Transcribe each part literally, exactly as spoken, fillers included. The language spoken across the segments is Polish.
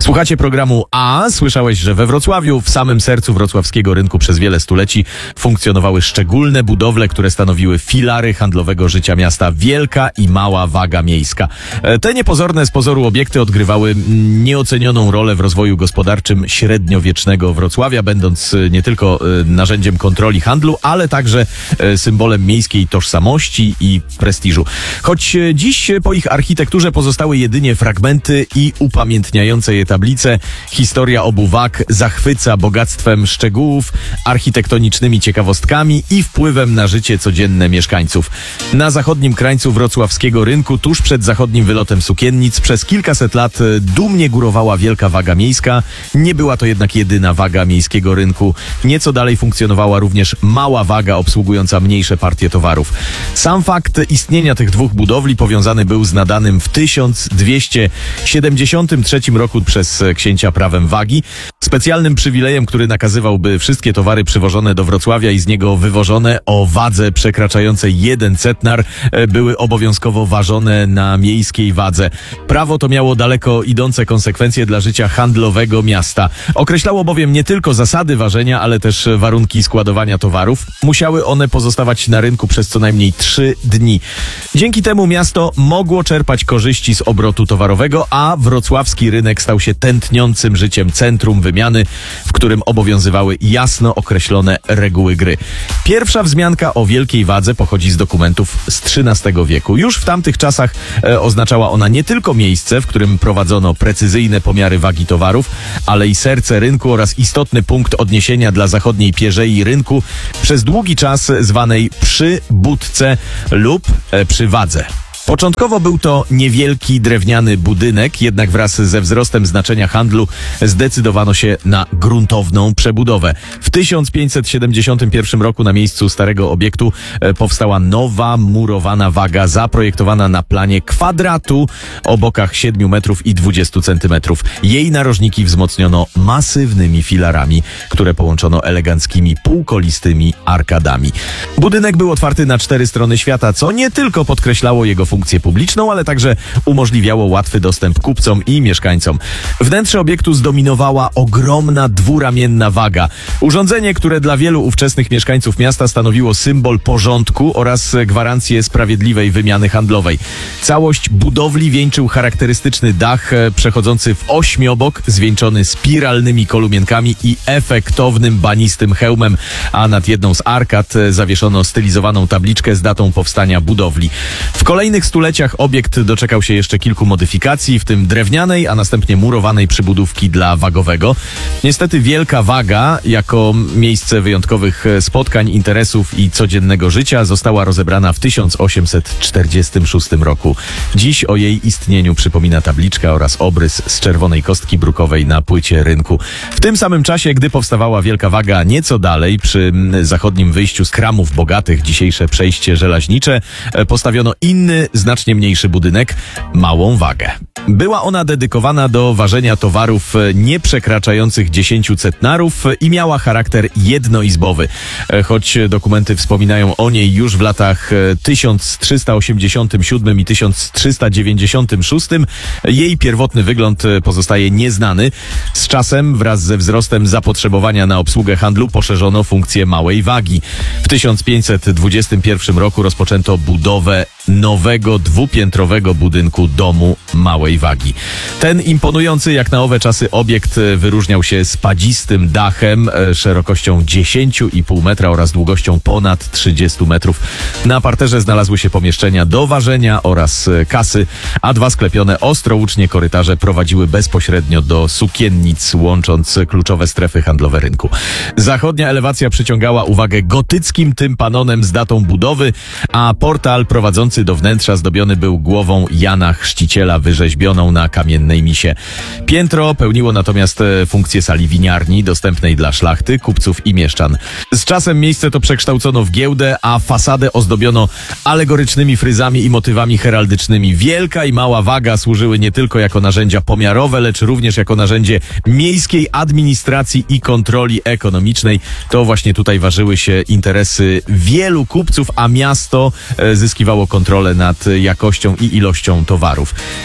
Słuchacie programu A. Słyszałeś, że we Wrocławiu, w samym sercu wrocławskiego rynku przez wiele stuleci funkcjonowały szczególne budowle, które stanowiły filary handlowego życia miasta. Wielka i Mała Waga Miejska. Te niepozorne z pozoru obiekty odgrywały nieocenioną rolę w rozwoju gospodarczym średniowiecznego Wrocławia, będąc nie tylko narzędziem kontroli handlu, ale także symbolem miejskiej tożsamości i prestiżu. Choć dziś po ich architekturze pozostały jedynie fragmenty i upamiętniające je tablice, historia obu wag zachwyca bogactwem szczegółów, architektonicznymi ciekawostkami i wpływem na życie codzienne mieszkańców. Na zachodnim krańcu wrocławskiego rynku, tuż przed zachodnim wylotem sukiennic, przez kilkaset lat dumnie górowała Wielka Waga Miejska. Nie była to jednak jedyna waga miejskiego rynku. Nieco dalej funkcjonowała również Mała Waga, obsługująca mniejsze partie towarów. Sam fakt istnienia tych dwóch budowli powiązany był z nadanym w tysiąc dwieście siedemdziesiątym trzecim roku przez księcia prawem wagi, specjalnym przywilejem, który nakazywał, by wszystkie towary przywożone do Wrocławia i z niego wywożone o wadze przekraczającej jeden centnar były obowiązkowo ważone na miejskiej wadze. Prawo to miało daleko idące konsekwencje dla życia handlowego miasta. Określało bowiem nie tylko zasady ważenia, ale też warunki składowania towarów. Musiały one pozostawać na rynku przez co najmniej trzy dni. Dzięki temu miasto mogło czerpać korzyści z obrotu towarowego, a wrocławski rynek stał się tętniącym życiem centrum wymiany, w którym obowiązywały jasno określone reguły gry. Pierwsza wzmianka o wielkiej wadze pochodzi z dokumentów z trzynastego wieku. Już w tamtych czasach e, oznaczała ona nie tylko miejsce, w którym prowadzono precyzyjne pomiary wagi towarów, ale i serce rynku oraz istotny punkt odniesienia dla zachodniej pierzei rynku, przez długi czas zwanej przy budce lub e, przy wadze. Początkowo był to niewielki drewniany budynek, jednak wraz ze wzrostem znaczenia handlu zdecydowano się na gruntowną przebudowę. W tysiąc pięćset siedemdziesiątym pierwszym roku na miejscu starego obiektu powstała nowa murowana waga, zaprojektowana na planie kwadratu o bokach siedmiu metrów i dwudziestu centymetrów. Jej narożniki wzmocniono masywnymi filarami, które połączono eleganckimi półkolistymi arkadami. Budynek był otwarty na cztery strony świata, co nie tylko podkreślało jego funkcję publiczną, ale także umożliwiało łatwy dostęp kupcom i mieszkańcom. Wnętrze obiektu zdominowała ogromna dwuramienna waga. Urządzenie, które dla wielu ówczesnych mieszkańców miasta stanowiło symbol porządku oraz gwarancję sprawiedliwej wymiany handlowej. Całość budowli wieńczył charakterystyczny dach przechodzący w ośmiobok, zwieńczony spiralnymi kolumienkami i efektownym banistym hełmem, a nad jedną z arkad zawieszono stylizowaną tabliczkę z datą powstania budowli. W kolejnych stuleciach obiekt doczekał się jeszcze kilku modyfikacji, w tym drewnianej, a następnie murowanej przybudówki dla wagowego. Niestety Wielka Waga, jako miejsce wyjątkowych spotkań, interesów i codziennego życia, została rozebrana w tysiąc osiemset czterdziestym szóstym roku. Dziś o jej istnieniu przypomina tabliczka oraz obrys z czerwonej kostki brukowej na płycie rynku. W tym samym czasie, gdy powstawała Wielka Waga nieco dalej, przy zachodnim wyjściu z Kramów Bogatych, dzisiejsze przejście żelaźnicze, postawiono inny, znacznie mniejszy budynek, Małą Wagę. Była ona dedykowana do ważenia towarów nie przekraczających dziesięciu centnarów i miała charakter jednoizbowy. Choć dokumenty wspominają o niej już w latach tysiąc trzysta osiemdziesiątym siódmym i tysiąc trzysta dziewięćdziesiątym szóstym, jej pierwotny wygląd pozostaje nieznany. Z czasem, wraz ze wzrostem zapotrzebowania na obsługę handlu, poszerzono funkcję Małej Wagi. W tysiąc pięćset dwudziestym pierwszym roku rozpoczęto budowę nowego dwupiętrowego budynku domu Małej Wagi. Ten imponujący jak na owe czasy obiekt wyróżniał się spadzistym dachem, szerokością dziesięć i pół metra oraz długością ponad trzydzieści metrów. Na parterze znalazły się pomieszczenia do ważenia oraz kasy, a dwa sklepione ostrołucznie korytarze prowadziły bezpośrednio do sukiennic, łącząc kluczowe strefy handlowe rynku. Zachodnia elewacja przyciągała uwagę gotyckim tympanonem z datą budowy, a portal prowadzący do wnętrza zdobiony był głową Jana Chrzciciela wyrzeźbioną na kamiennej misie. Piętro pełniło natomiast funkcję sali winiarni, dostępnej dla szlachty, kupców i mieszczan. Z czasem miejsce to przekształcono w giełdę, a fasadę ozdobiono alegorycznymi fryzami i motywami heraldycznymi. Wielka i Mała Waga służyły nie tylko jako narzędzia pomiarowe, lecz również jako narzędzie miejskiej administracji i kontroli ekonomicznej. To właśnie tutaj ważyły się interesy wielu kupców, a miasto zyskiwało kontrolę nad jakością i ilością towarów. Dzięki temu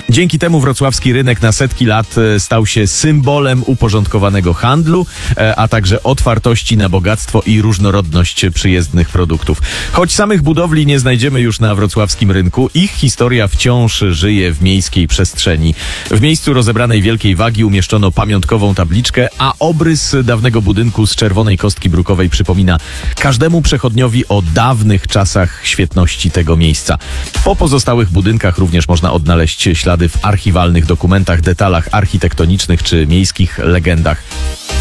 temu wrocławski rynek na setki lat e, stał się symbolem uporządkowanego handlu, e, a także otwartości na bogactwo i różnorodność przyjezdnych produktów. Choć samych budowli nie znajdziemy już na wrocławskim rynku, ich historia wciąż żyje w miejskiej przestrzeni. W miejscu rozebranej wielkiej wagi umieszczono pamiątkową tabliczkę, a obrys dawnego budynku z czerwonej kostki brukowej przypomina każdemu przechodniowi o dawnych czasach świetności tego miejsca. Po pozostałych budynkach również można odnaleźć ślady w archiwalnych dokumentach, detalach architektonicznych czy miejskich legendach.